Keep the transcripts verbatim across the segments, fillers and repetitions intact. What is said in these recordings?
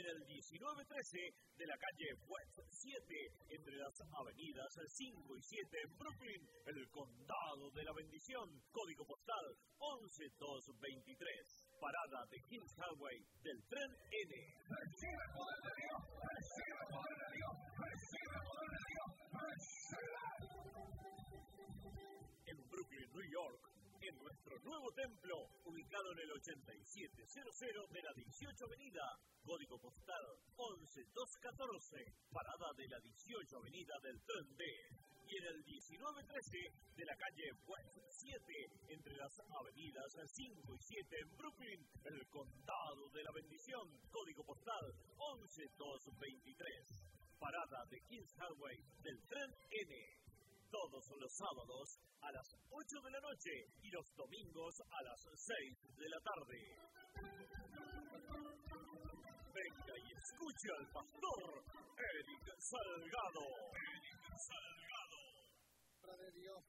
en el diecinueve trece de la calle West siete, entre las avenidas cinco y siete en Brooklyn, el Condado de la Bendición, código postal once dos veintitrés, parada de Kings Highway del tren N. ¡Recibe poder de Dios! ¡Recibe poder de Dios! ¡Recibe poder de Dios! ¡Recibe! En Brooklyn, New York, en nuestro nuevo templo, ubicado en el ochenta y siete cero de la dieciocho Avenida, código postal once dos catorce, parada de la dieciocho Avenida del tren D. Y en el diecinueve trece de la calle West siete, entre las avenidas cinco y siete en Brooklyn, el Condado de la Bendición, código postal once dos veintitrés, parada de Kings Highway del tren N. Todos los sábados a las ocho de la noche y los domingos a las seis de la tarde. Venga y escuche al pastor Eric Salgado. Eric Salgado. Palabra de Dios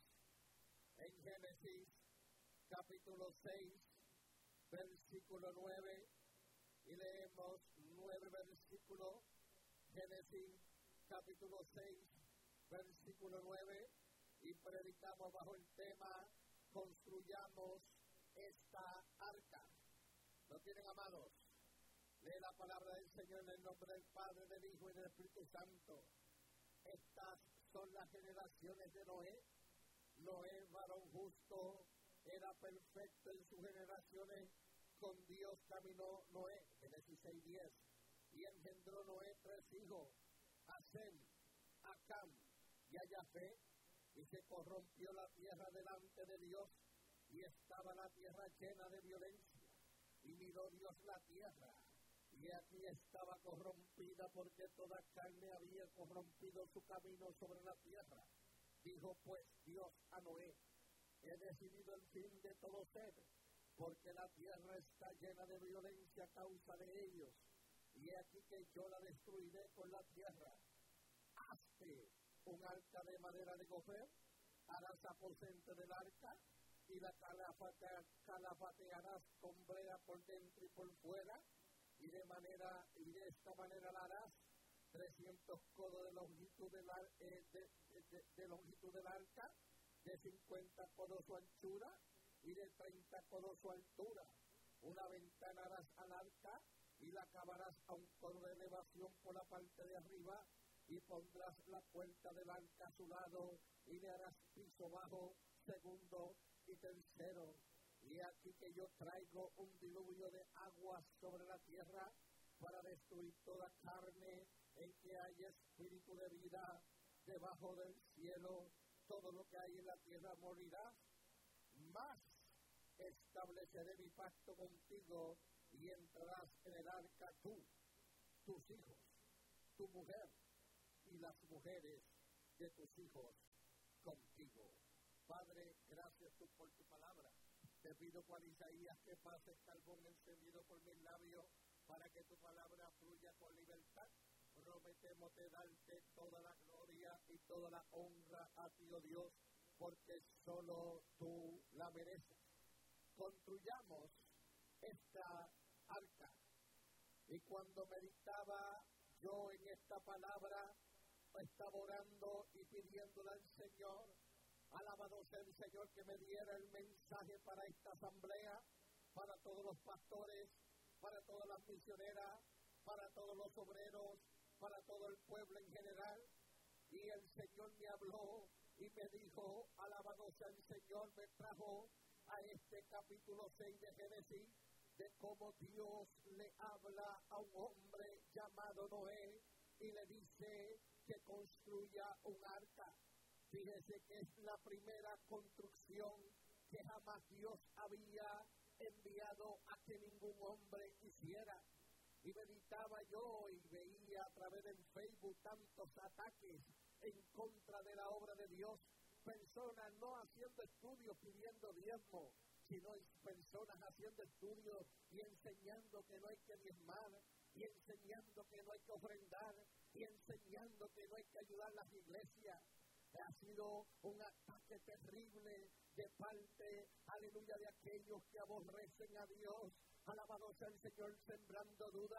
en Génesis capítulo seis, versículo nueve, y leemos nueve versículos. Génesis capítulo seis, versículo nueve, y predicamos bajo el tema: construyamos esta arca. ¿Lo tienen, amados? Lee la palabra del Señor en el nombre del Padre, del Hijo y del Espíritu Santo. Estas son las generaciones de Noé. Noé, varón justo, era perfecto en sus generaciones. Con Dios caminó Noé. Génesis seis diez. Y engendró Noé tres hijos: a Sem, a Cam y a Jafet. Y se corrompió la tierra delante de Dios, y estaba la tierra llena de violencia. Y miró Dios la tierra, y aquí estaba corrompida, porque toda carne había corrompido su camino sobre la tierra. Dijo pues Dios a Noé: he decidido el fin de todo ser, porque la tierra está llena de violencia a causa de ellos, y he aquí que yo la destruiré con la tierra. Hazte un arca de madera de gofer, harás aposento del arca, y la calafate, calafatearás con brea por dentro y por fuera, y de manera y de esta manera la harás: trescientos codos de longitud del, ar, eh, de, de, de longitud del arca, de cincuenta codos su anchura y de treinta codos su altura. Una ventana harás al arca, y la acabarás a un codo de elevación por la parte de arriba, y pondrás la puerta del arca a su lado, y le harás piso bajo, segundo y tercero. Y aquí que yo traigo un diluvio de aguas sobre la tierra, para destruir toda carne en que haya espíritu de vida debajo del cielo. Todo lo que hay en la tierra morirá. Mas estableceré mi pacto contigo, y entrarás en el arca tú, tus hijos, tu mujer, y las mujeres de tus hijos contigo. Padre, gracias tú por tu palabra. Te pido por Isaías que pases carbón encendido por mis labios, para que tu palabra fluya con libertad. Prometemos de darte toda la gloria y toda la honra a ti, oh Dios, porque solo tú la mereces. Construyamos esta arca. Y cuando meditaba yo en esta palabra, estaba orando y pidiéndole al Señor, alabado sea el Señor, que me diera el mensaje para esta asamblea, para todos los pastores, para todas las misioneras, para todos los obreros, para todo el pueblo en general. Y el Señor me habló y me dijo, alabado sea el Señor, me trajo a este capítulo seis de Génesis, de cómo Dios le habla a un hombre llamado Noé y le dice que construya un arca. Fíjese que es la primera construcción que jamás Dios había enviado a que ningún hombre hiciera. Y meditaba yo y veía a través del Facebook tantos ataques en contra de la obra de Dios. Personas no haciendo estudios pidiendo diezmo, sino personas haciendo estudios y enseñando que no hay que diezmar, y enseñando que no hay que ofrendar, y enseñando que no hay que ayudar a las iglesias. Ha sido un ataque terrible de parte, aleluya, de aquellos que aborrecen a Dios. Alabado sea el Señor, sembrando duda.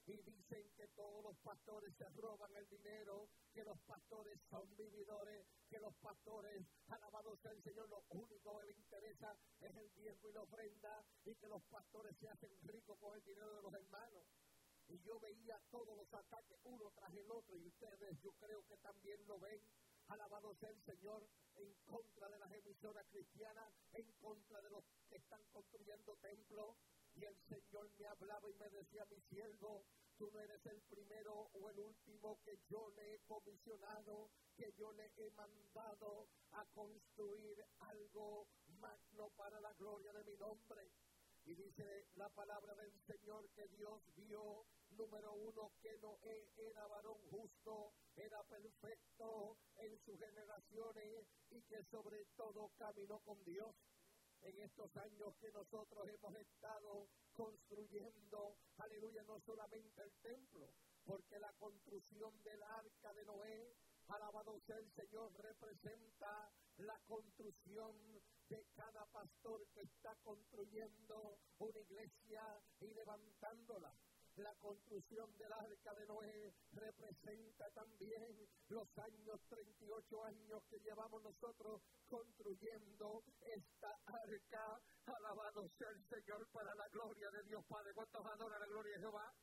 y dicen que todos los pastores se roban el dinero, que los pastores son vividores, que los pastores, alabado sea el Señor, lo único que les interesa es el diezmo y la ofrenda, y que los pastores se hacen ricos con el dinero de los hermanos. Y yo veía todos los ataques uno tras el otro, y ustedes yo creo que también lo ven. Alabado sea el Señor, en contra de las emisoras cristianas, en contra de los que están construyendo templos. Y el Señor me hablaba y me decía: mi siervo, tú no eres el primero o el último que yo le he comisionado, que yo le he mandado a construir algo magno para la gloria de mi nombre. Y dice la palabra del Señor que Dios vio, número uno, que Noé era varón justo, era perfecto en sus generaciones y que sobre todo caminó con Dios. En estos años que nosotros hemos estado construyendo, aleluya, no solamente el templo, porque la construcción del arca de Noé, alabado sea el Señor, representa la construcción de cada pastor que está construyendo una iglesia y levantándola. La construcción del arca de Noé representa también los años, treinta y ocho años que llevamos nosotros construyendo esta arca. Alabado sea el Señor para la gloria de Dios Padre. ¿Cuántos adoran la gloria de Jehová?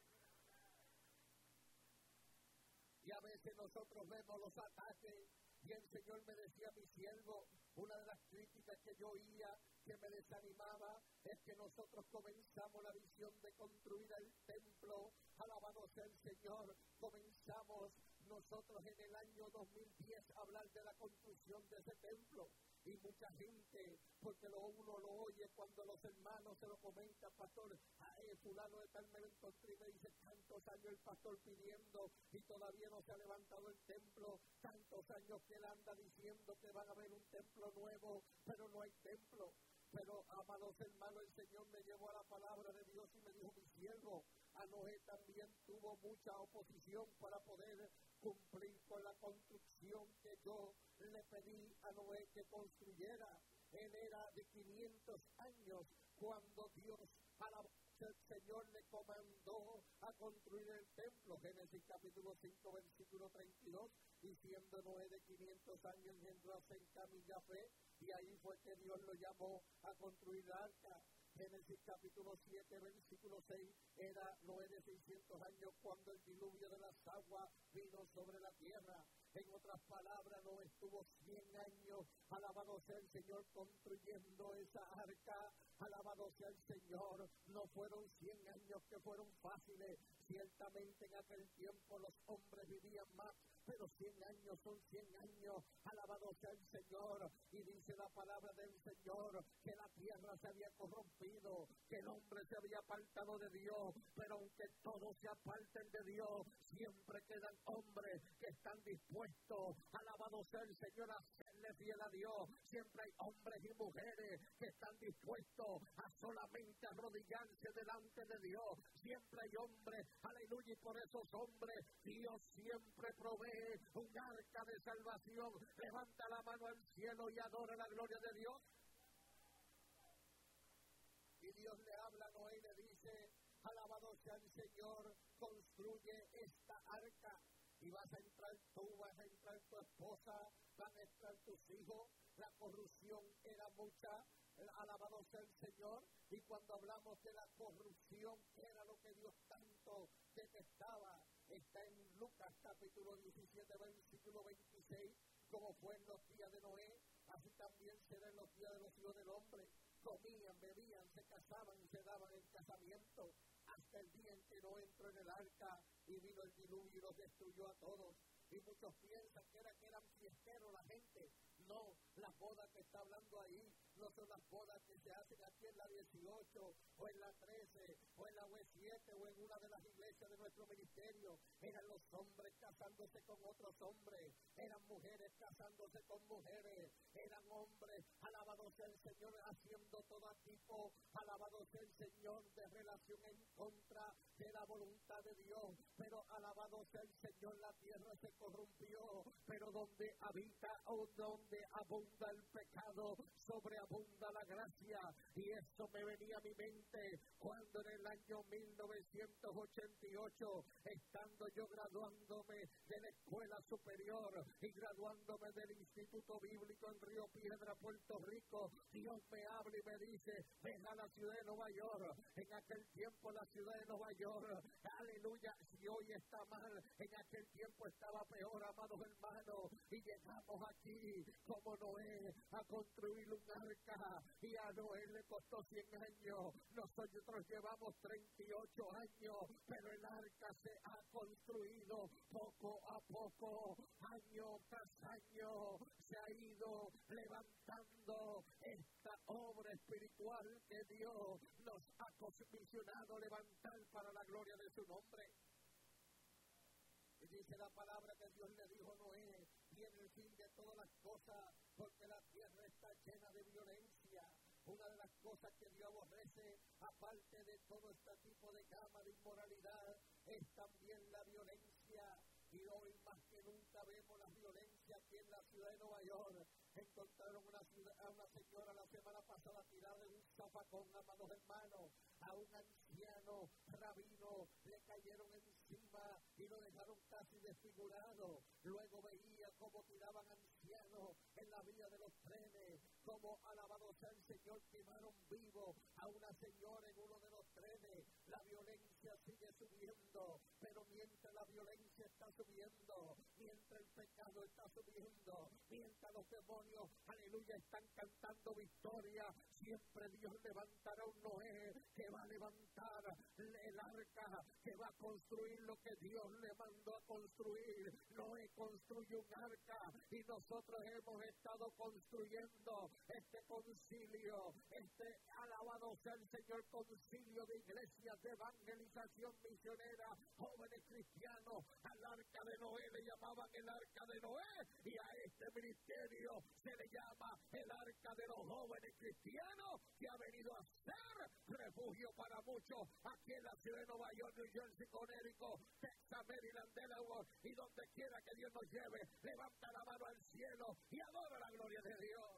Y a veces nosotros vemos los ataques y el Señor me decía: mi siervo, una de las críticas que yo oía que me desanimaba es que nosotros comenzamos la visión de construir el templo. Alabado sea el Señor. Comenzamos nosotros en el año dos mil diez a hablar de la construcción de ese templo. Y mucha gente, porque lo uno lo oye cuando los hermanos se lo comentan: pastor, a eh, fulano de tal me lo encontré, y me dice: tantos años el pastor pidiendo y todavía no se ha levantado el templo, tantos años que él anda diciendo que van a haber un templo nuevo, pero no hay templo. Pero, amados hermanos, el Señor me llevó a la palabra de Dios y me dijo: mi siervo, a Noé también tuvo mucha oposición para poder cumplir con la construcción que yo le pedí a Noé que construyera. Él era de quinientos años cuando Dios, a la el Señor le comandó a construir el templo. Génesis capítulo cinco, versículo treinta y dos, y siendo Noé de quinientos años engendró a Sem, Cam y Jafet, y ahí fue que Dios lo llamó a construir el arca. Génesis capítulo siete, versículo seis, era Noé de seiscientos años cuando el diluvio de las aguas vino sobre la tierra. En otras palabras, Noé estuvo cien años, alabado sea el Señor, construyendo esa arca. Alabado sea el Señor. No fueron cien años que fueron fáciles. Ciertamente en aquel tiempo los hombres vivían más, pero cien años son cien años. Alabado sea el Señor. Y dice la palabra del Señor que la tierra se había corrompido, que el hombre se había apartado de Dios, pero aunque todos se aparten de Dios, siempre quedan hombres que están dispuestos, alabado sea el Señor, a serle fiel a Dios. Siempre hay hombres y mujeres que están dispuestos a solamente arrodillarse delante de Dios. Siempre hay hombres, aleluya, y por esos hombres Dios siempre provee un arca de salvación. Levanta la mano al cielo y adora la gloria de Dios. Y Dios le habla a Noé y le dice: alabado sea el Señor, construye esta arca. Y vas a entrar tú, vas a entrar tu esposa, van a entrar tus hijos. La corrupción era mucha, alabado sea el Señor. Y cuando hablamos de la corrupción, que era lo que Dios tanto detestaba, está en Lucas capítulo diecisiete, versículo veintiséis. Como fue en los días de Noé, así también será en los días de los hijos del hombre. Comían, bebían, se casaban y se daban el casamiento, hasta el día en que no entró en el arca y vino el diluvio y los destruyó a todos. Y muchos piensan que, era, que eran fiesteros la gente. No, las bodas que está hablando ahí no son las bodas que se hacen aquí en la dieciocho, o en la trece, o en la U E siete, o en una de las iglesias de nuestro ministerio. Eran los hombres casándose con otros hombres, eran mujeres casándose con mujeres, eran hombres, alabado sea el Señor, haciendo todo tipo, alabado sea el Señor, de relación en contra de la voluntad de Dios. pero alabado sea el Señor, la tierra se corrompió, pero donde habita o donde abunda el pecado, sobreabunda la gracia. Y eso me venía a mi mente cuando en el año mil novecientos ochenta y ocho, estando yo graduándome de la escuela superior y graduándome del Instituto Bíblico en Río Piedra, Puerto Rico, Dios me habla y me dice, ven a la ciudad de Nueva York. En aquel tiempo la ciudad de Nueva York, aleluya, si hoy está mal, en aquel tiempo estaba peor, amados hermanos. Y llegamos aquí como Noé a construir un arca, y a Noé le costó cien años, nosotros llevamos treinta y ocho años, pero el arca se ha construido poco a poco, año tras año, se ha ido levantando esta obra espiritual que Dios nos ha comisionado levantar para la gloria de su nombre. Y dice la palabra que Dios le dijo a Noé, viene el fin de todas las cosas, porque la tierra está llena de violencia. Una de las cosas que Dios aborrece, aparte de todo este tipo de gama de inmoralidad, es también la violencia. Y hoy más que nunca vemos la violencia aquí en la ciudad de Nueva York. Encontraron una ciudad, a una señora la semana pasada tirada en un zafacón, amados hermanos. A un anciano rabino le cayeron encima y lo dejaron casi desfigurado. Luego veía cómo tiraban ancianos en la vía de los trenes, cómo, alabado sea el Señor, quemaron vivo a una señora en uno de los trenes. La violencia sigue subiendo, pero mientras la violencia está subiendo, mientras el pecado está subiendo, mientras los demonios, aleluya, están cantando victoria, siempre Dios levantará un Noé que va a levantar el arca, que va a construir lo que Dios le mandó a construir. Noé construye un arca y nosotros hemos estado construyendo este concilio, este, alabado sea el Señor, concilio de iglesias de evangelización misionera, jóvenes cristianos. Al arca de Noé le llamaban el arca de Noé, y a este ministerio se le llama el arca de los jóvenes cristianos, que ha venido a ser refugio para muchos aquí en la ciudad de Nueva York, New Jersey, Connecticut, Texas, Maryland, Delaware, y donde quiera que Dios nos lleve. Levanta la mano al cielo y adora la gloria de Dios.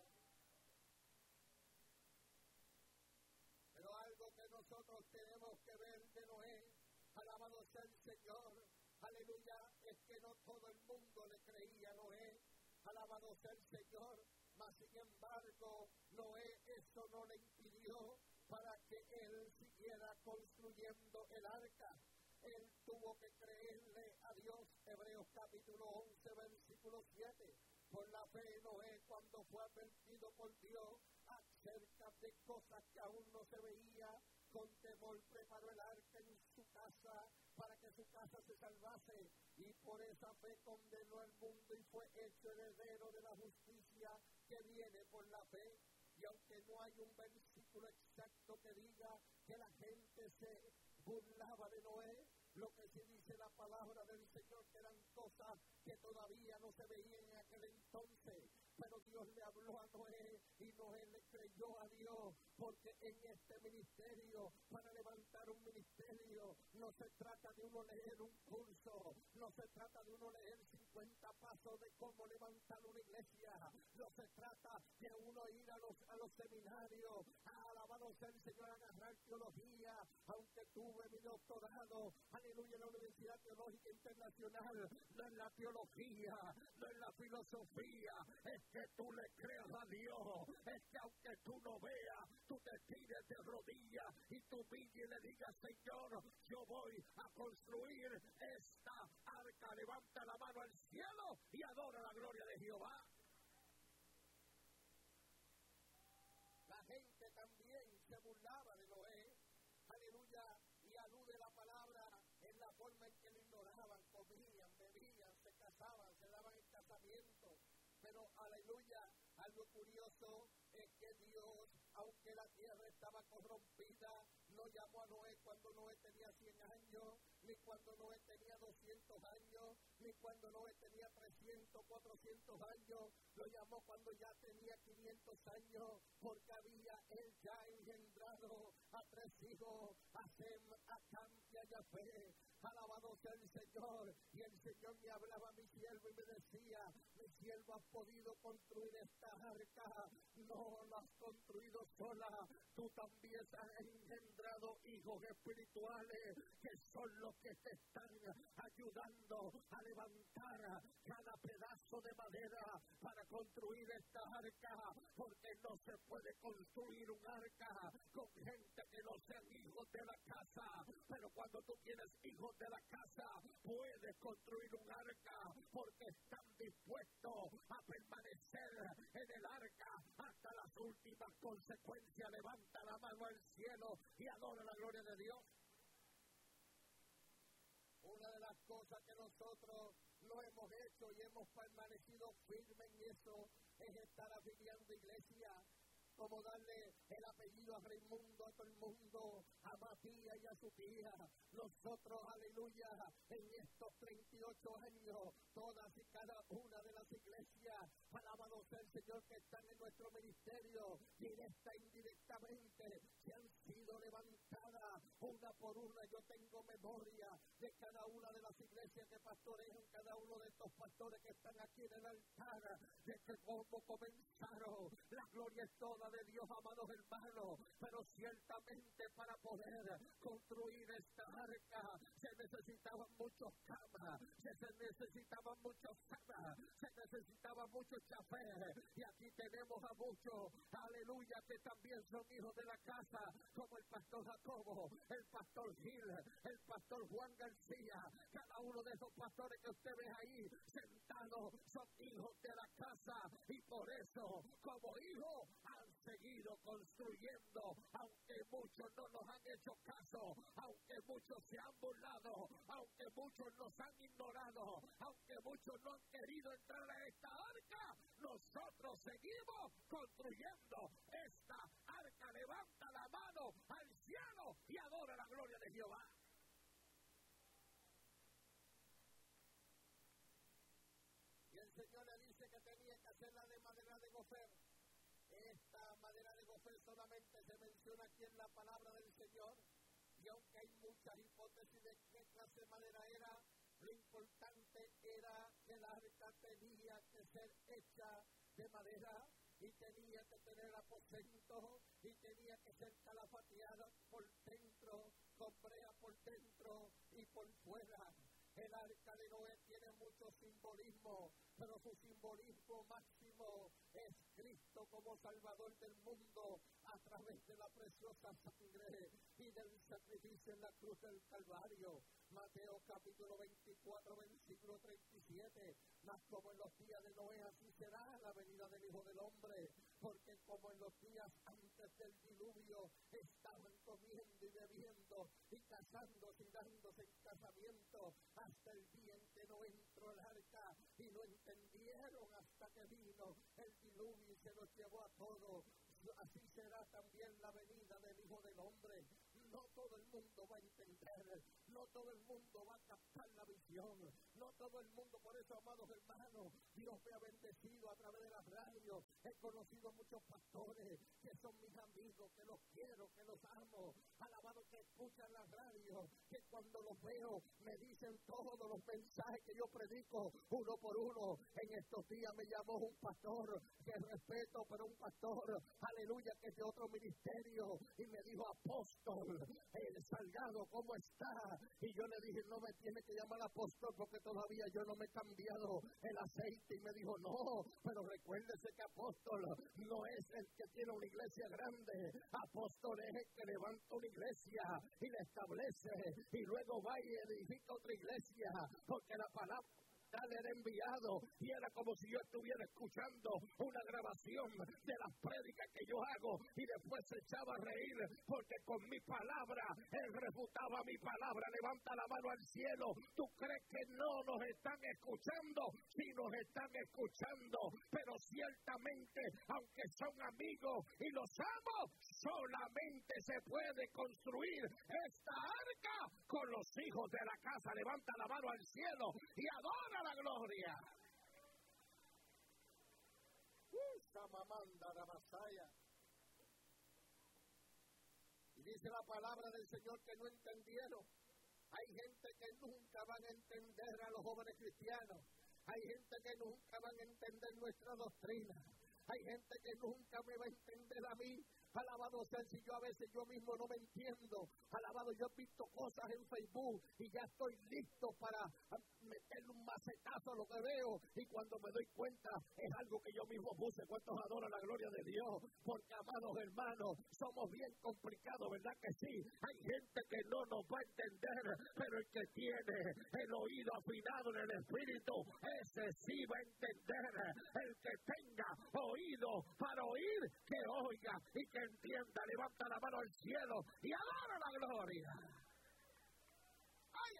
Pero algo que nosotros tenemos que ver de Noé, alabado sea el Señor, aleluya, es que no todo el mundo le creía a Noé, alabado sea el Señor, mas sin embargo, Noé eso no le impidió para que él siguiera construyendo el arca. Él tuvo que creerle a Dios. Hebreos capítulo once, versículo siete. Por la fe Noé, cuando fue advertido por Dios acerca de cosas que aún no se veía, con temor preparó el arca en su casa para que su casa se salvase, y por esa fe condenó al mundo y fue hecho heredero de la justicia que viene por la fe. Y aunque no hay un versículo exacto que diga que la gente se burlaba de Noé, lo que sí dice la palabra del Señor, que eran cosas que todavía no se veían en aquel entonces. Pero Dios le habló a Noé y Noé le creyó a Dios, porque en este ministerio, para levantar un ministerio, no se trata de uno leer un curso, no se trata de uno leer cincuenta pasos de cómo levantar una iglesia, no se trata de uno ir a los, a los seminarios, a alabar sea el Señor, a agarrar teología, aunque tuve mi doctorado, aleluya, en la Universidad Teológica Internacional. No es la teología, no es la filosofía, es que tú le creas a Dios, es que aunque tú no veas, tú te tires de rodillas y tú pilles y le digas, Señor, yo voy a construir esta arca. Levanta la mano al cielo y adora la gloria de Jehová. La gente también se burlaba de Noé, aleluya, y alude la palabra en la forma en que lo ignoraban, comían, bebían, se casaban, se daban el casamiento. Pero, aleluya, algo curioso es que Dios, aunque la tierra estaba corrompida, no llamó a Noé cuando Noé tenía cien años, ni cuando Noé tenía doscientos años, ni cuando Noé tenía trescientos, cuatrocientos años. Lo llamó cuando ya tenía quinientos años, porque había él ya engendrado a tres hijos, a Sem, a Cam y a de fe. Alabado sea el Señor. Y el Señor me hablaba a mi siervo y me decía: mi siervo, has podido construir esta arca, no la has construido sola, tú también has engendrado hijos espirituales que son los que te están ayudando a levantar cada pedazo de madera para construir esta arca, porque no se puede construir un arca con gente que no sean hijos de la casa, pero cuando tú tienes hijos de la casa, puedes construir un arca, porque están dispuestos a permanecer en el arca hasta las últimas consecuencias. Levanta la mano al cielo y adora la gloria de Dios. Una de las cosas que nosotros no hemos hecho y hemos permanecido firmes en eso es estar afiliando iglesia, como darle el apellido a Raimundo, a todo el mundo, a Matías y a su tía. Nosotros, aleluya, en estos treinta y ocho años, todas y cada una de las iglesias, alabado sea el Señor, que están en nuestro ministerio, directa e indirectamente, se han sido levantadas una por una. Yo tengo memoria de cada una de las iglesias que pastorean, cada uno de estos pastores que están aquí en el altar, de que cómo comenzaron. La gloria es toda de Dios, amados hermanos, pero ciertamente para poder construir esta arca se necesitaban muchos camas, se, se necesitaban muchos sanas, se necesitaban muchos chafés, y aquí tenemos a muchos, aleluya, que también son hijos de la casa, como el pastor Jacobo, el pastor Gil, el pastor Juan García. Cada uno de esos pastores que usted ve ahí sentados son hijos de la casa, y por eso, como hijos, han seguido construyendo, aunque muchos no nos han hecho caso, aunque muchos se han burlado, aunque muchos nos han ignorado, aunque muchos no han querido entrar a esta arca, nosotros seguimos construyendo esta arca. Levanta la mano al cielo y adora la gloria de Jehová. Y el Señor le dice que tenía que hacerla de madera de gofer. Esta madera de gofer solamente se menciona aquí en la palabra del Señor, y aunque hay muchas hipótesis de qué clase de madera era, lo importante era que la arca tenía que ser hecha de madera, y tenía que tener aposento, y tenía que ser calafateada por dentro, con brea por dentro y por fuera. El arca de Noé tiene mucho simbolismo, pero su simbolismo máximo es Cristo como Salvador del mundo a través de la preciosa sangre y del sacrificio en la cruz del Calvario. Mateo capítulo veinticuatro, versículo treinta y siete. Mas como en los días de Noé, así será la venida del Hijo del Hombre, porque como en los días antes del diluvio estaban comiendo y bebiendo y casándose y dándose en casamiento, hasta el día en que no entró el arca, y no entendieron hasta que vino el diluvio y se los llevó a todos. Así será también la venida del Hijo del Hombre. No todo el mundo va a entender, no todo el mundo va a captar la visión, no todo el mundo. Por eso, amados hermanos, Dios me ha bendecido a través de la radio. He conocido muchos pastores que son mis amigos, que los quiero, que los amo, alabado, que escuchan la radio, que cuando los veo me dicen todos los mensajes que yo predico uno por uno. En estos días me llamó un pastor que respeto, pero un pastor, aleluya, que es de otro ministerio, y me dijo: apóstol, el Salgado, ¿cómo está? Y yo le dije: no me tiene que llamar apóstol, porque todavía yo no me he cambiado el aceite. Y me dijo: no, pero recuérdese que apóstol no es el que tiene una iglesia grande, apóstol es el que levanta una iglesia y la establece, y luego va y edifica otra iglesia, porque la palabra era enviado, y era como si yo estuviera escuchando una grabación de las prédicas que yo hago, y después se echaba a reír porque con mi palabra él refutaba mi palabra. Levanta la mano al cielo. ¿Tú crees que no nos están escuchando? Sí, nos están escuchando, pero ciertamente, aunque son amigos y los amo, solamente se puede construir esta arca con los hijos de la casa. Levanta la mano al cielo y adora la gloria. Uh, Samamanda la Masaya. Y dice la palabra del Señor que no entendieron. gente que nunca van a entender a los jóvenes cristianos. Hay gente que nunca van a entender nuestra doctrina. Hay gente que nunca me va a entender a mí. Alabado sea, si yo a veces yo mismo no me entiendo. Alabado, yo he visto cosas en Facebook y ya estoy listo para meterle un macetazo a lo que veo. Y cuando me doy cuenta, es algo que yo mismo puse. ¿Cuántos adoran la gloria de Dios? Porque, amados hermanos, somos bien complicados, ¿verdad que sí? Hay gente que no nos va a entender, pero el que tiene el oído afinado en el espíritu, ese sí va a entender. El que tenga oído para oír, que oiga y que entienda. Levanta la mano al cielo y adora la gloria. ¡Ay!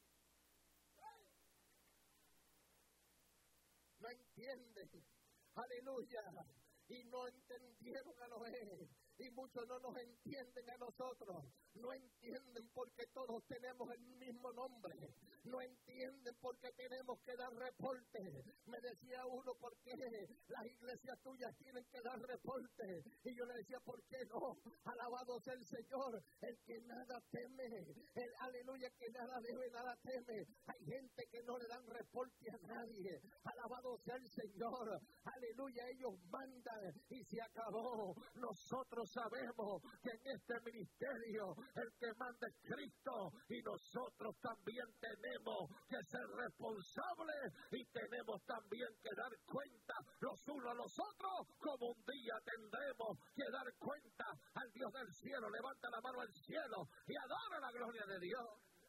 No entienden. Aleluya. Y no entendieron a Noé. Y muchos no nos entienden a nosotros. No entienden porque todos tenemos el mismo nombre. No entienden porque tenemos que dar reporte. Me decía uno, ¿por qué las iglesias tuyas tienen que dar reporte? Y yo le decía, ¿por qué no? Alabado sea el Señor, el que nada teme. El aleluya, que nada debe, nada teme. Hay gente que no le dan reporte a nadie. Alabado sea el Señor. Aleluya, ellos mandan y se acabó. Nosotros sabemos que en este ministerio el que manda es Cristo y nosotros también tenemos que ser responsables y tenemos también que dar cuenta los unos a los otros, como un día tendremos que dar cuenta al Dios del cielo. Levanta la mano al cielo y adora la gloria de Dios.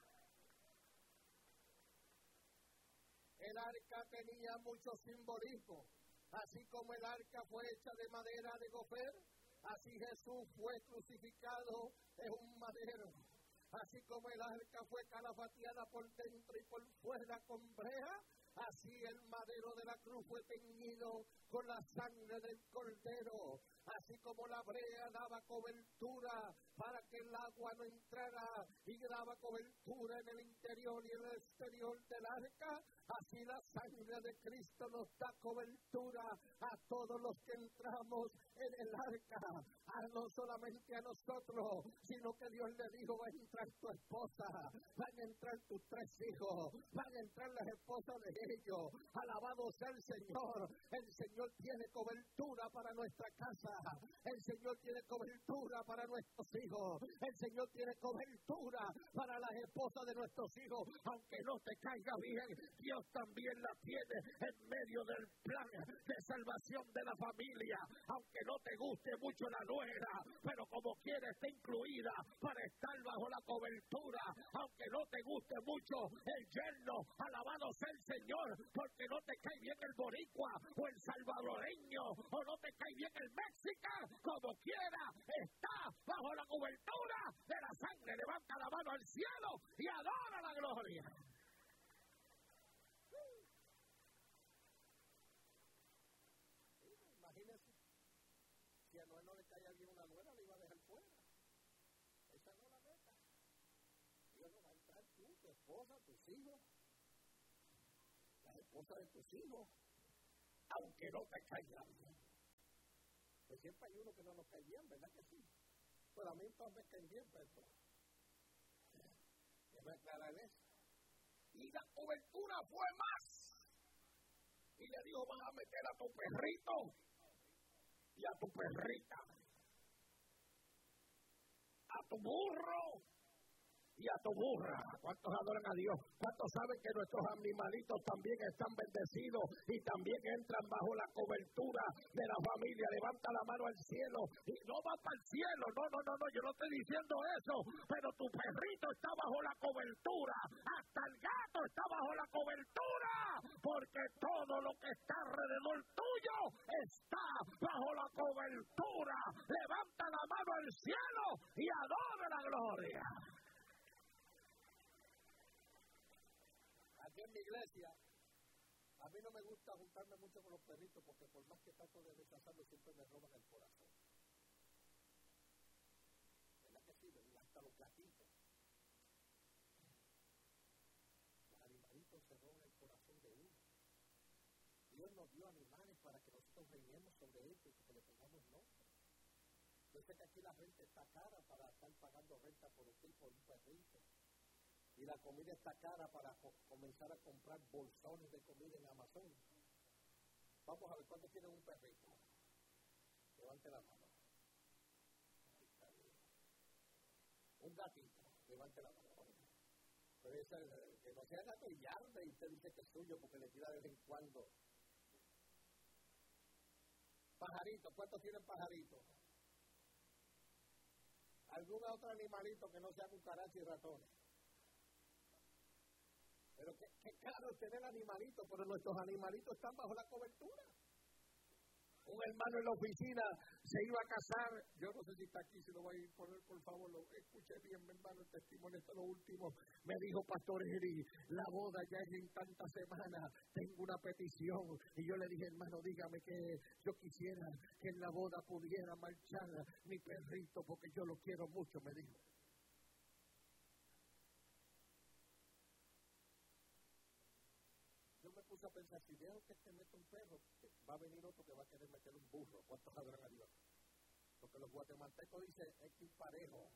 El arca tenía mucho simbolismo, así como el arca fue hecha de madera de gofer. Así Jesús fue crucificado en un madero. Así como el arca fue calafateada por dentro y por fuera con brea, así el madero de la cruz fue teñido con la sangre del cordero. Así como la brea daba cobertura para que el agua no entrara y daba cobertura en el interior y en el exterior del arca, así la sangre de Cristo nos da cobertura a todos los que entramos en el arca. A no solamente a nosotros, sino que Dios le dijo, va a entrar tu esposa, van a entrar tus tres hijos, van a entrar las esposas de ellos. Alabado sea el Señor. El Señor tiene cobertura para nuestra casa. El Señor tiene cobertura para nuestros hijos. El Señor tiene cobertura para las esposas de nuestros hijos. Aunque no te caiga bien, Dios también la tiene en medio del plan de salvación de la familia. Aunque no te guste mucho la nuera, pero como quiera está incluida para estar bajo la cobertura. Aunque no te guste mucho el yerno, alabado sea el Señor, porque no te cae bien el boricua o el salvadoreño, o no te cae bien el mexicano, como quiera está bajo la cobertura de la sangre. Levanta la mano al cielo y adora la gloria. Imagínense, si a Noé no le caía bien una nuera, le iba a dejar fuera. Esa no la meta. Dios no va a entrar tú, tu esposa, tus hijos, las esposas de tus hijos, aunque no te caiga bien. Pues siempre hay uno que no nos cae bien, ¿verdad que sí? Pues a mí todos me caen bien, pero déjame aclarar eso. Y la cobertura fue más. Y le dijo, vas a meter a tu perrito y a tu perrita, a tu burro y a tu burra. ¿Cuántos adoran a Dios? ¿Cuántos saben que nuestros animalitos también están bendecidos y también entran bajo la cobertura de la familia? Levanta la mano al cielo y no va para el cielo. No, no, no, no, yo no estoy diciendo eso, pero tu perrito está bajo la cobertura. Hasta el gato está bajo la cobertura, porque todo lo que está alrededor tuyo está bajo la cobertura. Levanta la mano al cielo y adora la gloria. Aquí en mi iglesia, a mí no me gusta juntarme mucho con los perritos porque por más que trato de rechazarlos siempre me roban el corazón. ¿Verdad que sí? Hasta los gatitos. Los animalitos se roban el corazón de uno. Dios nos dio animales para que nosotros reinemos sobre ellos y que le pongamos nombre. Yo sé que aquí la renta está cara para estar pagando renta por usted y por un perrito. y la comida está cara para co- comenzar a comprar bolsones de comida en Amazon. Vamos a ver cuántos tienen un perrito. Levante la mano. Ahí está bien. Un gatito. Levante la mano. Pero ese, que no sea gato y arde y usted dice que es suyo porque le tira de vez en cuando. Pajaritos. ¿Cuántos tienen pajaritos? ¿Algún otro animalito que no sea cucaracha y ratones? Pero qué, qué caro tener animalitos, pero nuestros animalitos están bajo la cobertura. Un hermano en la oficina se iba a casar, yo no sé si está aquí, si lo voy a poner, por favor, lo escuché bien, mi hermano, el testimonio esto es lo último. Me dijo, Pastor Eri, la boda ya es en tantas semanas, tengo una petición. Y yo le dije, hermano, dígame que yo quisiera que en la boda pudiera marchar mi perrito, porque yo lo quiero mucho, me dijo. Yo me puse a pensar, si dejo que este meta un perro, va a venir otro que va a querer meter un burro. ¿Cuántos habrán a Dios? Porque los guatemaltecos dicen, es que parejo.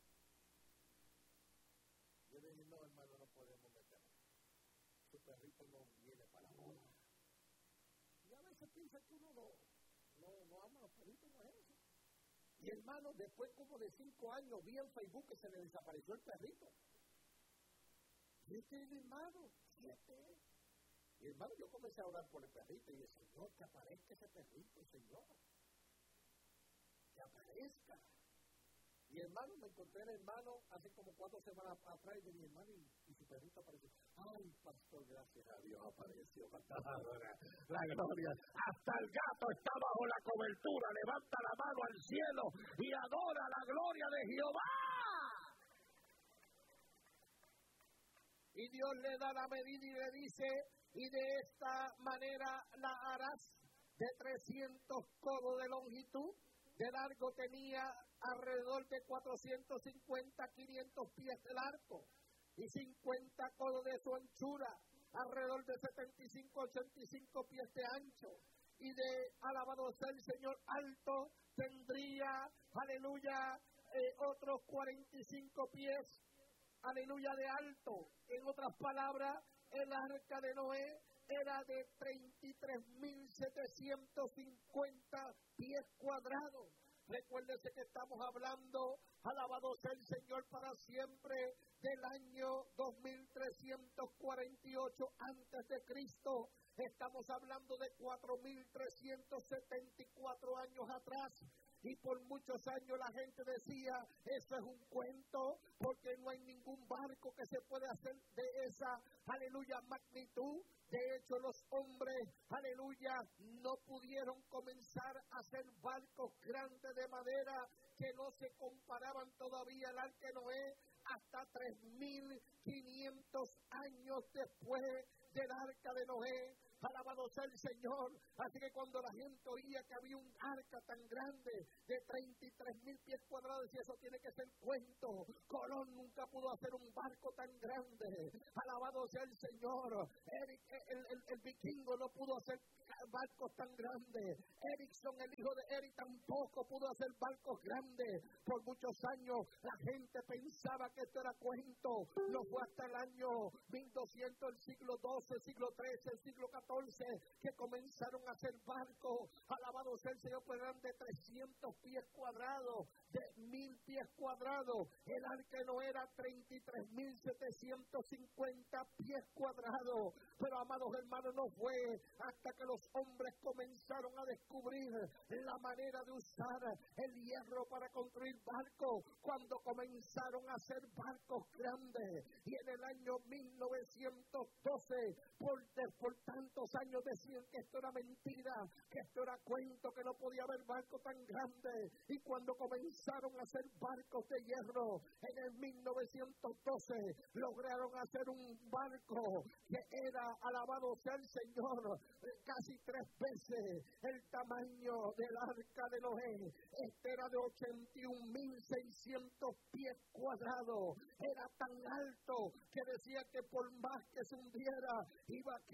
Yo le dije, no, hermano, no podemos meter. Su perrito no viene para la boda. Y a veces piensa que uno no, no, no ama a los perritos, no es eso. Y hermano, después como de cinco años, vi en Facebook que se le desapareció el perrito. Siete, hermano, siete. Y hermano, yo comencé a orar por el perrito y dije, Señor, que aparezca ese perrito, Señor. Que aparezca. Y hermano, me encontré el hermano hace como cuatro semanas atrás y dije, hermano, y, y su perrito apareció. Ay, pastor, gracias a Dios apareció. La gloria. Hasta el gato está bajo la cobertura. Levanta la mano al cielo y adora la gloria de Jehová. Y Dios le da la medida y le dice, y de esta manera la harás, de trescientos codos de longitud, de largo tenía alrededor de cuatrocientos cincuenta, quinientos pies de largo, y cincuenta codos de su anchura, alrededor de setenta y cinco, ochenta y cinco pies de ancho, y de, alabado sea el Señor, alto tendría, aleluya, eh, otros cuarenta y cinco pies, aleluya, de alto. En otras palabras, el arca de Noé era de treinta y tres mil setecientos cincuenta pies cuadrados. Recuérdese que estamos hablando, alabado sea el Señor para siempre, del año dos mil trescientos cuarenta y ocho antes de Cristo. Estamos hablando de cuatro mil trescientos setenta y cuatro años atrás. Y por muchos años la gente decía, eso es un cuento, porque no hay ningún barco que se pueda hacer de esa, aleluya, magnitud. De hecho, los hombres, aleluya, no pudieron comenzar a hacer barcos grandes de madera que no se comparaban todavía al arca de Noé hasta tres mil quinientos años después del arca de Noé. Alabado sea el Señor. Así que cuando la gente oía que había un arca tan grande de treinta y tres mil pies cuadrados, decía, eso tiene que ser cuento. Colón nunca pudo hacer un barco tan grande. Alabado sea el Señor. Eric, el, el, el vikingo no pudo hacer barcos tan grandes. Erickson, el hijo de Eric, tampoco pudo hacer barcos grandes. Por muchos años la gente pensaba que esto era cuento. No fue hasta el año mil doscientos, el siglo doce, el siglo trece, el siglo catorce, que comenzaron a hacer barcos. Alabado sea el Señor, pues eran de trescientos pies cuadrados, de mil pies cuadrados. El arca no era treinta y tres mil setecientos cincuenta pies cuadrados. Pero, amados hermanos, no fue hasta que los hombres comenzaron a descubrir la manera de usar el hierro para construir barcos, cuando comenzaron a hacer barcos grandes. Y en el año mil novecientos doce, por, por tantos años decían que esto era mentira, que esto era cuento, que no podía haber barco tan grande. Y cuando comenzaron a hacer barcos de hierro, en el mil novecientos doce, lograron hacer un barco que era, alabado sea el Señor, casi tres veces el tamaño del arca de Noé. Este era de ochenta y un mil seiscientos pies cuadrados. Era tan alto que decía que por más que se hundiera, iba a quedar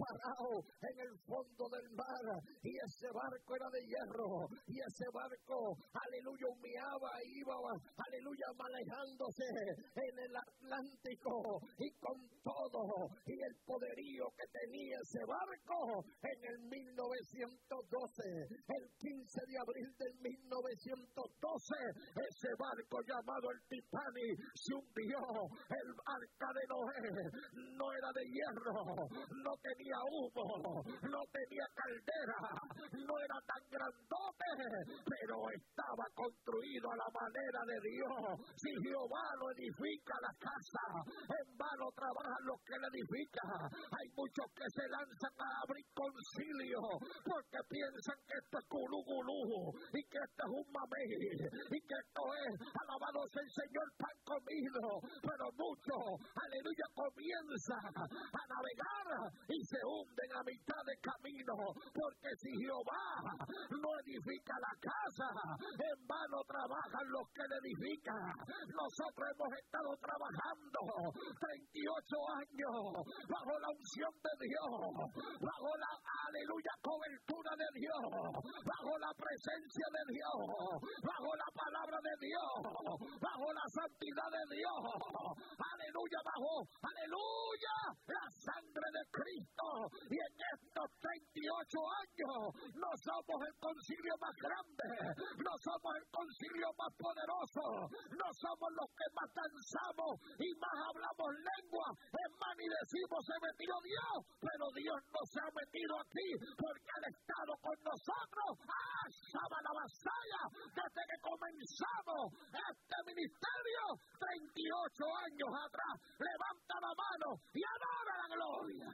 parado en el fondo del mar, y ese barco era de hierro, y ese barco, aleluya, humeaba, iba, aleluya, manejándose en el Atlántico, y con todo, y el poderío que tenía ese barco, en el mil novecientos doce, el quince de abril del mil novecientos doce, ese barco llamado el Titanic se hundió. El arca de Noé no era de hierro, no tenía humo, no tenía caldera, no era tan grandote, pero estaba construido a la manera de Dios. Si Jehová lo edifica la casa, en vano trabajan los que le edifican. Hay muchos que se lanzan a abrir concilio porque piensan que esto es culú culú y que esto es un mamey y que esto es, alabado sea el Señor, pan comido, pero muchos, aleluya, comienzan a navegar y se hunden a mitad de camino, porque si Jehová no edifica la casa, en vano trabajan los que le edifican. Nosotros hemos estado trabajando treinta y ocho años bajo la unción de Dios, bajo la, aleluya, cobertura de Dios, bajo la presencia de Dios, bajo la palabra de Dios, bajo la santidad de Dios, aleluya, bajo, aleluya, la sangre de Cristo. Y en estos treinta y ocho años no somos el concilio más grande, no somos el concilio más poderoso, no somos los que más danzamos y más hablamos lengua, es más, ni decimos se metió Dios, pero Dios no se ha metido aquí porque ha estado con nosotros. ¡Ah, la vasalla! Desde que comenzamos este ministerio treinta y ocho años atrás, levanta la mano y adora la gloria.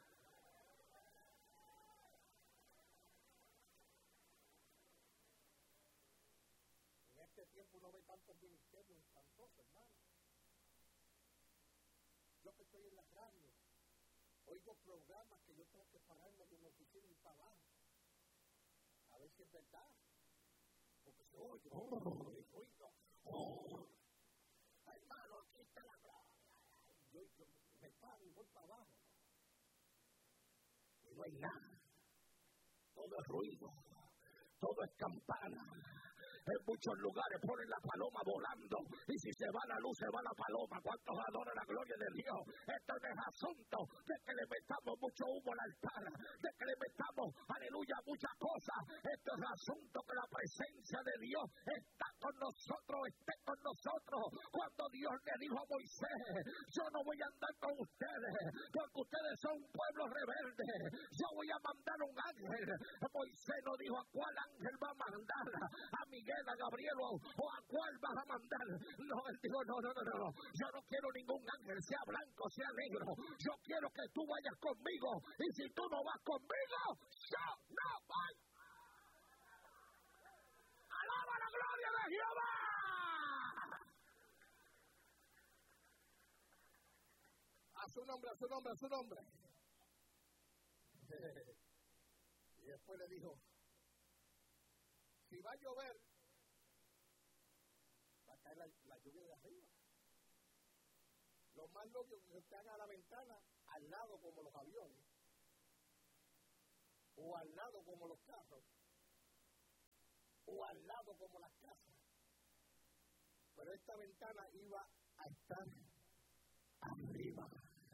En este tiempo no ve tantos ministerios espantosos, hermano. Yo que estoy en la radio, oigo programas que yo tengo que pararme de una oficina y para abajo, a ver si es verdad, porque se oye, oh, oigo, oh, hermano, aquí está la gloria, yo, yo me paro y voy para abajo, y no hay nada, todo es ruido, todo es campana. En muchos lugares ponen la paloma volando, y si se va la luz, se va la paloma. ¿Cuántos adoran la gloria de Dios? Esto no es asunto de que le metamos mucho humo al altar, de que le metamos, aleluya, muchas cosas. Esto es asunto que la presencia de Dios está con nosotros, esté con nosotros. Cuando Dios le dijo a Moisés, yo no voy a andar con ustedes, porque ustedes son un pueblo rebelde, yo voy a mandar un ángel. Moisés no dijo a cuál ángel va a mandar, a Miguel, a Gabriel o, o a cuál vas a mandar. No, él dijo, no, no, no, no, yo no quiero ningún ángel, sea blanco, sea negro, yo quiero que tú vayas conmigo, y si tú no vas conmigo, yo no voy. ¡Alaba la gloria de Jehová! A su nombre, a su nombre, a su nombre. Y después le dijo, si va a llover, va a caer la, la lluvia de arriba. Lo más lógico es que están a la ventana, al lado como los aviones, o al lado como los carros, o al lado como las casas. Pero esta ventana iba a estar arriba.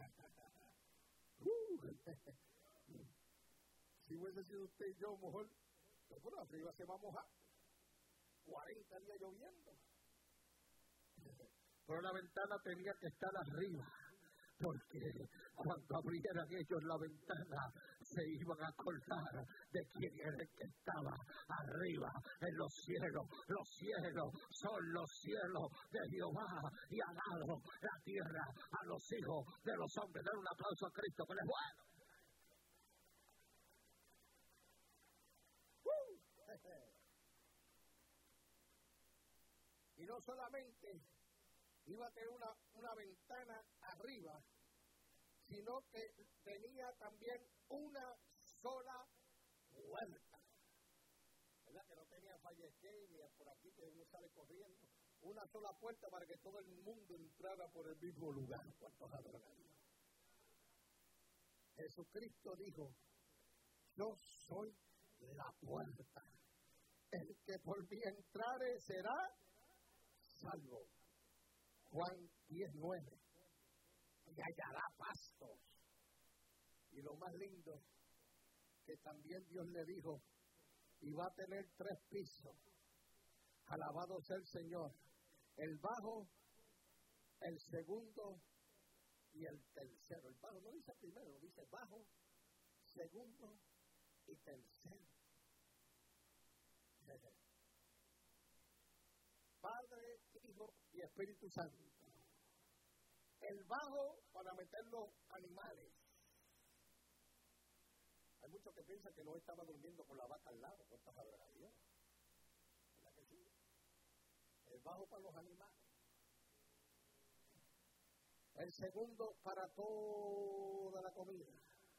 uh. Si hubiese sido usted y yo, mejor, pero por arriba se va a mojar. cuarenta días lloviendo. Pero la ventana tenía que estar arriba, porque cuando abrieran ellos la ventana, se iban a acordar de quién era el que estaba arriba en los cielos. Los cielos son los cielos de Jehová, y ha dado la tierra a los hijos de los hombres. Den un aplauso a Cristo, que les bueno. Y no solamente iba a tener una, una ventana arriba, sino que tenía también una sola puerta. ¿Verdad? Que no tenía fire escape ni por aquí que uno sale corriendo. Una sola puerta para que todo el mundo entrara por el mismo lugar. ¿Cuántos adoran a Dios? Jesucristo dijo, yo soy la puerta. El que por mí entrare será salvo. Juan diez nueve. Y hallará pastos. Y lo más lindo, que también Dios le dijo, y va a tener tres pisos. Alabado sea el Señor. El bajo, el segundo y el tercero. El bajo no dice primero, dice bajo, segundo y tercero. Padre, Hijo y Espíritu Santo. El bajo para meter los animales. Hay muchos que piensan que no estaba durmiendo con la vaca al lado. ¿Cuántas habrá Dios? ¿Verdad que sí? El bajo para los animales. El segundo para toda la comida.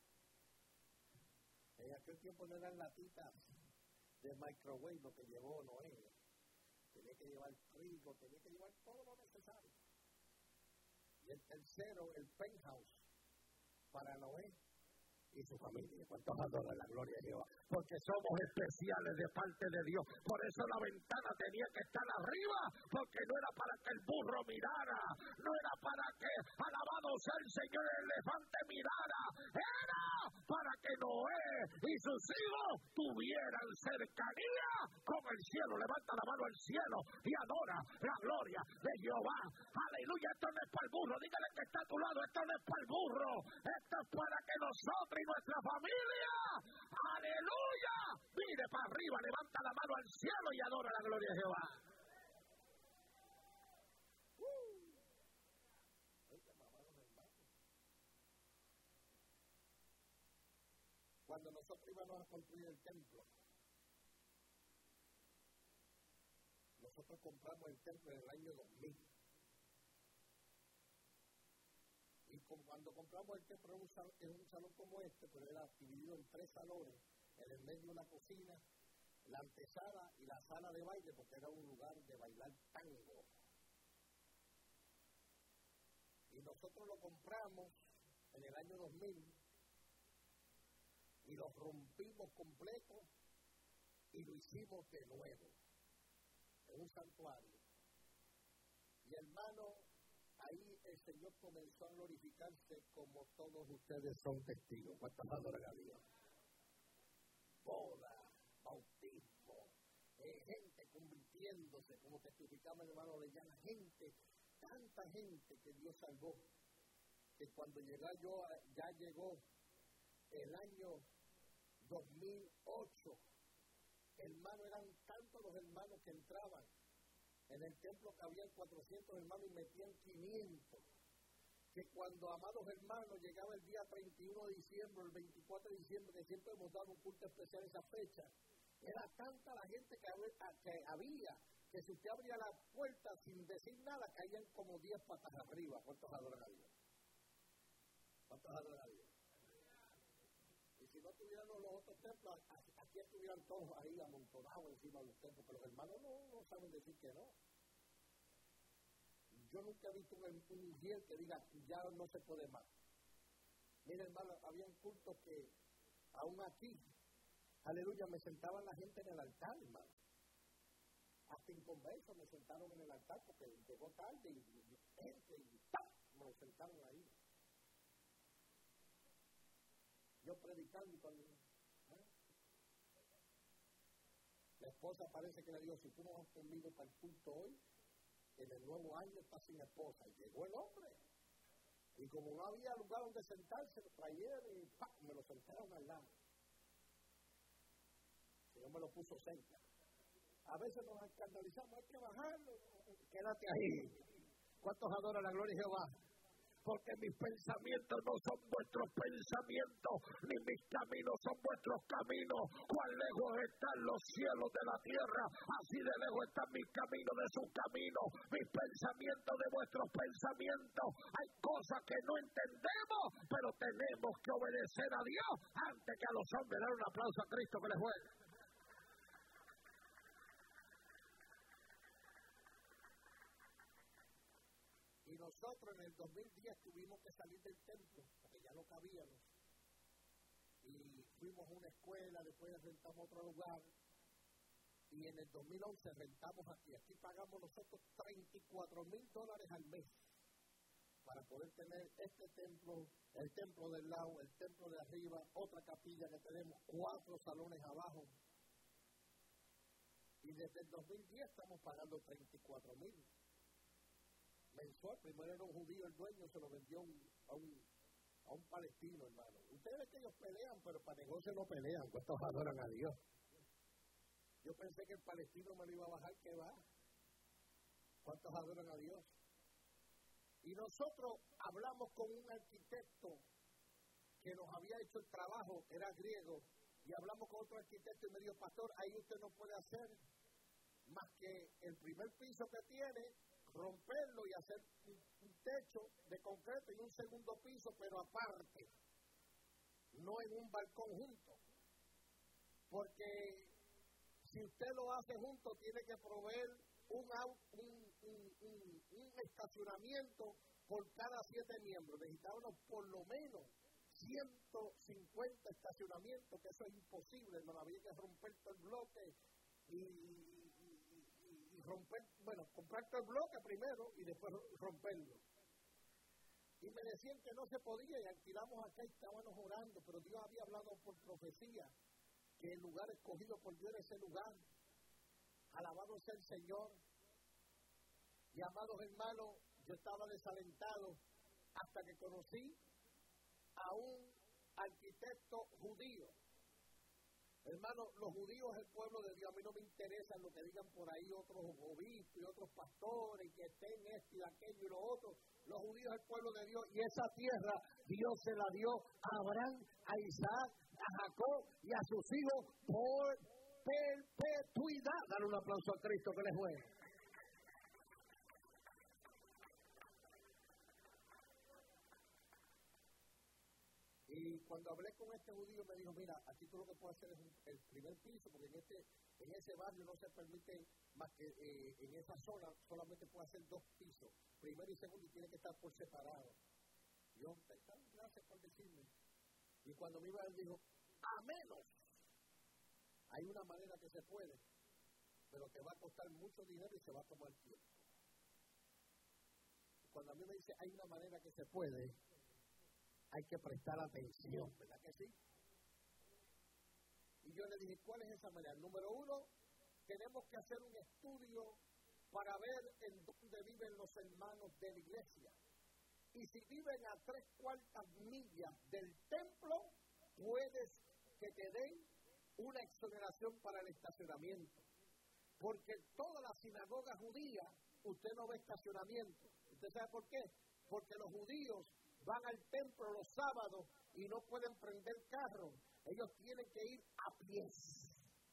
En aquel tiempo no eran latitas de microwave lo que llevó Noé. Tenía que llevar trigo, tenía que llevar todo lo necesario. Y el tercero, el penthouse, para Noé y su familia. ¿Cuántos adoran la gloria de Jehová? Porque somos especiales de parte de Dios. Por eso la ventana tenía que estar arriba, porque no era para que el burro mirara, no era para que, alabado sea el Señor, el elefante mirara, era para que Noé y sus hijos tuvieran cercanía con el cielo. Levanta la mano al cielo y adora la gloria de Jehová. Aleluya, esto no es para el burro. Dígale que está a tu lado, esto no es para el burro. Esto es para que nosotros y nuestra familia, aleluya, mire para arriba, levanta la mano al cielo y adora la gloria de Jehová. Uh. Cuando nosotros íbamos a construir el templo, nosotros compramos el templo en el año dos mil. Y cuando compramos el templo en un, salón, en un salón como este, pero era dividido en tres salones, en el medio una cocina, la antesala y la sala de baile, porque era un lugar de bailar tango. Y nosotros lo compramos en el año dos mil y lo rompimos completo y lo hicimos de nuevo en un santuario. Y hermano, ahí el Señor comenzó a glorificarse como todos ustedes son testigos. ¿Cuántas adoran a Dios? Boda, bautismo, eh, gente convirtiéndose, como testificaba el hermano Orellana, gente, tanta gente que Dios salvó, que cuando llegó yo, ya llegó el año dos mil ocho, hermano, eran tantos los hermanos que entraban. En el templo cabían cuatrocientos hermanos y metían quinientos. Que cuando, amados hermanos, llegaba el día treinta y uno de diciembre, el veinticuatro de diciembre, que siempre hemos dado un culto especial esa fecha, era tanta la gente que había, que, había, que si usted abría la puerta sin decir nada, caían como diez patas arriba. ¿Cuántos adoran a Dios? ¿Cuántos adoran a Dios? Y si no tuvieran los otros templos, aquí estuvieran todos ahí amontonados encima de los templos, pero los hermanos no, no saben decir que no. Yo nunca he visto un, un mujer que diga, ya no se puede más. Mira, hermano, había un culto que, aún aquí, aleluya, me sentaban la gente en el altar, hermano. Hasta en converso me sentaron en el altar porque llegó tarde y, y, gente, y ¡pam! Me lo sentaron ahí. Yo predicando y cuando... ¿eh? La esposa parece que le dijo, si tú no vas conmigo para el culto hoy, en el nuevo año estás sin esposa. Y llegó el hombre. Y como no había lugar donde sentarse, lo trajeron y ¡pam! Me lo sentaron al lado. Y yo me lo puso cerca. A veces nos escandalizamos, hay que bajarlo. Quédate ahí. ¿Cuántos adoran la gloria de Jehová? Porque mis pensamientos no son vuestros pensamientos, ni mis caminos son vuestros caminos. Cuán lejos están los cielos de la tierra, así de lejos están mis caminos de sus caminos, mis pensamientos de vuestros pensamientos. Hay cosas que no entendemos, pero tenemos que obedecer a Dios antes que a los hombres. Dar un aplauso a Cristo que les juegue. Y nosotros en el dos mil diez tuvimos que salir del templo, porque ya no cabíamos. y fuimos a una escuela, después rentamos otro lugar, y en el dos mil once rentamos aquí. Aquí pagamos nosotros treinta y cuatro mil dólares al mes para poder tener este templo, el templo del lado, el templo de arriba, otra capilla que tenemos, cuatro salones abajo. Y desde el dos mil diez estamos pagando treinta y cuatro mil mensual. Primero era un judío el dueño, se lo vendió un, a, un, a un palestino, hermano. Ustedes ven que ellos pelean, pero para negocios no pelean, ¿cuántos adoran a Dios? Yo pensé que el palestino me lo iba a bajar, ¿qué va? ¿Cuántos adoran a Dios? Y nosotros hablamos con un arquitecto que nos había hecho el trabajo, era griego, y hablamos con otro arquitecto y me dijo, pastor, ahí usted no puede hacer más que el primer piso que tiene, romperlo y hacer un, un techo de concreto y un segundo piso, pero aparte, no en un balcón junto. Porque si usted lo hace junto, tiene que proveer un, un, un, un, un estacionamiento por cada siete miembros. Necesitábamos por lo menos ciento cincuenta estacionamientos, que eso es imposible, no había que romper todo el bloque y, y, y, y romper, bueno, comprar todo el bloque primero y después romperlo. Y me decían que no se podía y alquilamos acá y estábamos orando, pero Dios había hablado por profecía que el lugar escogido por Dios era ese lugar. Alabado sea el Señor. Y amados hermanos, yo estaba desalentado hasta que conocí a un arquitecto judío. Hermano, los judíos es el pueblo de Dios. A mí no me interesa lo que digan por ahí otros obispos y otros pastores, que estén esto y aquello y lo otro. Los judíos es el pueblo de Dios, y esa tierra Dios se la dio a Abraham, a Isaac, a Jacob y a sus hijos por perpetuidad. Dale un aplauso a Cristo que les fue. Y cuando hablé con este judío me dijo, mira, aquí tú lo que puedes hacer es un, el primer piso, porque en este en ese barrio no se permite más que eh, en esa zona solamente puede hacer dos pisos, primero y segundo, y tiene que estar por separado. Y yo, gracias por decirme. Y cuando me iba él dijo, a menos, hay una manera que se puede, pero te va a costar mucho dinero y se va a tomar tiempo. Cuando a mí me dice, hay una manera que se puede, hay que prestar atención, ¿verdad que sí? Y yo le dije, ¿cuál es esa manera? Número uno, tenemos que hacer un estudio para ver en dónde viven los hermanos de la iglesia. Y si viven a tres cuartas millas del templo, puedes que te den una exoneración para el estacionamiento. Porque en toda la sinagoga judía, usted no ve estacionamiento. ¿Usted sabe por qué? Porque los judíos van al templo los sábados y no pueden prender carro. Ellos tienen que ir a pies.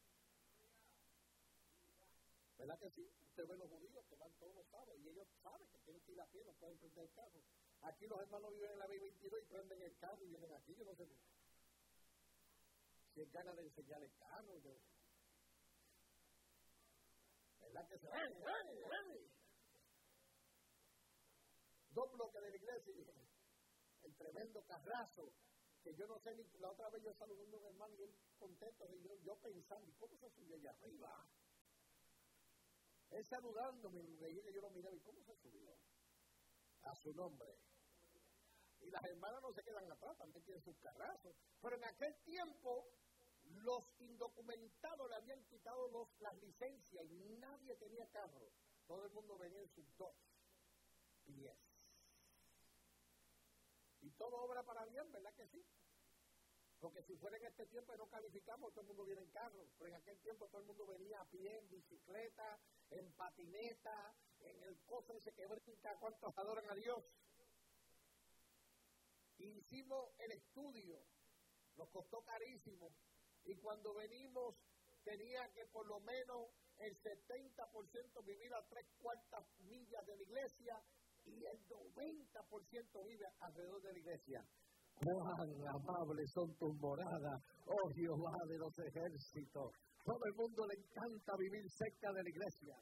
¿Verdad que sí? Usted ve los judíos que van todos los sábados y ellos saben que tienen que ir a pie, no pueden prender el carro. Aquí los hermanos viven en la B veintidós y prenden el carro y vienen aquí. Yo no sé si es ganas de enseñar el carro. Yo... ¿Verdad que se va? Dos bloques de la iglesia y el tremendo carrazo, que yo no sé ni, la otra vez yo saludando a un hermano y él contento, y yo, yo pensando, ¿cómo se subió allá arriba? Él saludándome, y veía que yo lo miraba, ¿y cómo se subió? A su nombre. Y las hermanas no se quedan atrás, también tienen sus carrazos. Pero en aquel tiempo, los indocumentados le habían quitado los, las licencias y nadie tenía carro. Todo el mundo venía en sus dos pies. Y todo obra para bien, ¿verdad que sí? Porque si fuera en este tiempo y no calificamos, todo el mundo viene en carro. Pero en aquel tiempo todo el mundo venía a pie, en bicicleta, en patineta, en el coso ese que brinca. ¿Cuántos adoran a Dios? Y hicimos el estudio, nos costó carísimo. Y cuando venimos, tenía que por lo menos el setenta por ciento vivir a tres cuartas millas de la iglesia y el noventa por ciento vive alrededor de la iglesia. ¡Cuán amables son tus moradas, oh Jehová de los ejércitos! Todo el mundo le encanta vivir cerca de la iglesia.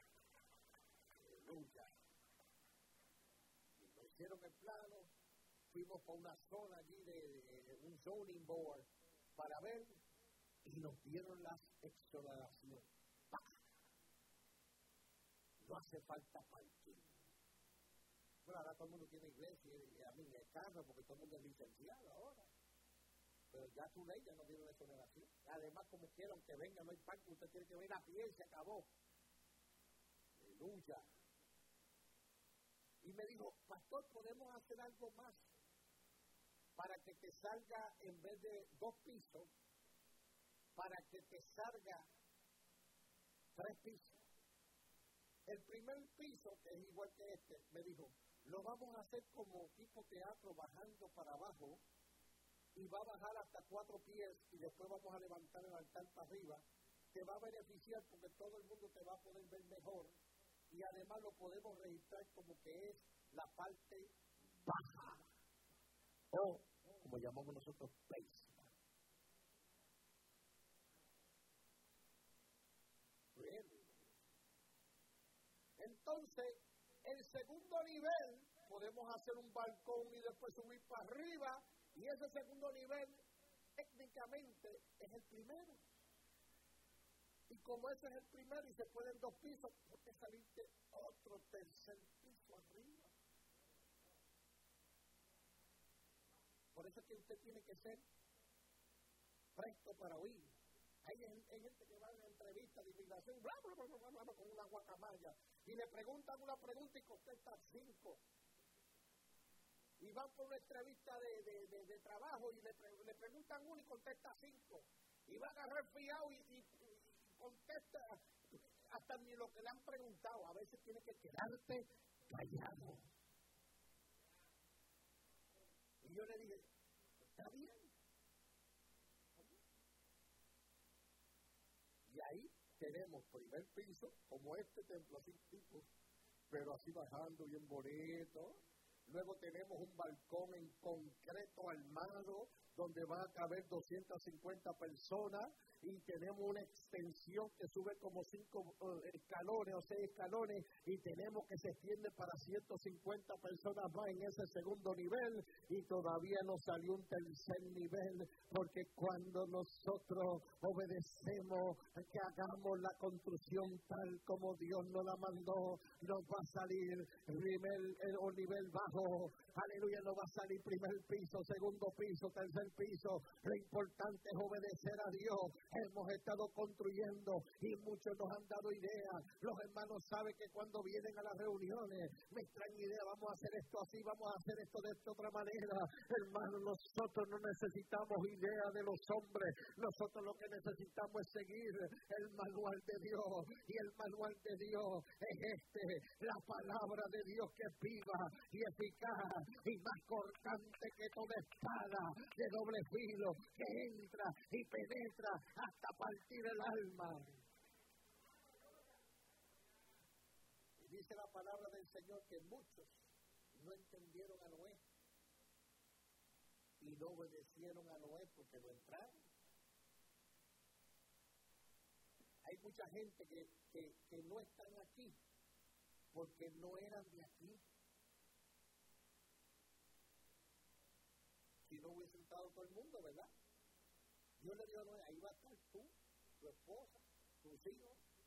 Aleluya. Y me hicieron el plano, fuimos por una zona allí de, de, de un zoning board para ver y nos dieron las exoneraciones. No hace falta parking. Bueno, ahora todo el mundo tiene iglesia y a mí el carro porque todo el mundo es licenciado ahora. Pero ya tu ley ya no tiene exoneración. Además, como quieran que venga, no hay parking, usted tiene que venir a pie y se acabó. Aleluya. Y me dijo, pastor, ¿podemos hacer algo más para que te salga en vez de dos pisos, para que te salga tres pisos? El primer piso, que es igual que este, me dijo, lo vamos a hacer como tipo teatro, bajando para abajo, y va a bajar hasta cuatro pies, y después vamos a levantar el altar para arriba. Te va a beneficiar porque todo el mundo te va a poder ver mejor, y además lo podemos registrar como que es la parte baja, o como llamamos nosotros, basement. Really? Entonces, el segundo nivel, podemos hacer un balcón y después subir para arriba, y ese segundo nivel, técnicamente, es el primero. Y como ese es el primero y se pueden dos pisos, puede salirte otro tercer piso arriba. Por eso es que usted tiene que ser presto para oír. Hay, hay gente que va a una entrevista de inmigración, bla, bla, bla, bla, bla, con una guacamaya, y le preguntan una pregunta y contesta cinco. Y van por una entrevista de, de, de, de trabajo y le, pre, le preguntan uno y contesta cinco. Y va a agarrar fiado y, y, y contesta hasta ni lo que le han preguntado. A veces tiene que quedarte callado. Y yo le dije, está bien. Y ahí tenemos primer piso, como este templo, así tipo, pero así bajando bien bonito. Luego tenemos un balcón en concreto armado, donde va a caber doscientas cincuenta personas, y tenemos una extensión que sube como cinco uh, escalones o seis escalones, y tenemos que se extiende para ciento cincuenta personas más en ese segundo nivel, y todavía no salió un tercer nivel, porque cuando nosotros obedecemos que hagamos la construcción tal como Dios nos la mandó, nos va a salir nivel el, o nivel bajo, aleluya, nos va a salir primer piso, segundo piso, tercer piso. Lo importante es obedecer a Dios. Hemos estado construyendo y muchos nos han dado ideas. Los hermanos saben que cuando vienen a las reuniones me traen ideas, vamos a hacer esto así, vamos a hacer esto de esta otra manera. Hermanos, nosotros no necesitamos ideas de los hombres, nosotros lo que necesitamos es seguir el manual de Dios, y el manual de Dios es este, la palabra de Dios que es viva y eficaz y más cortante que toda espada de doble filo, que entra y penetra hasta partir el alma. Y dice la palabra del Señor que muchos no entendieron a Noé y no obedecieron a Noé porque no entraron. Hay mucha gente que, que, que no están aquí porque no eran de aquí. Si no hubiese estado todo el mundo, ¿verdad? Dios le dio a Noé, ahí va a estar tú, tu esposa, tus hijos,